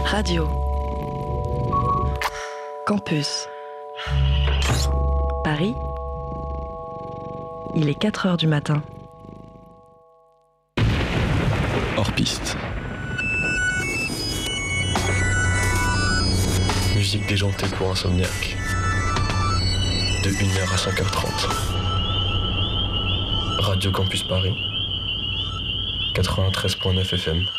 Radio Campus Paris. Il est 4 heures du matin. Hors piste. Musique déjantée pour insomniaque. De 1h à 5h30. Radio Campus Paris. 93.9 FM.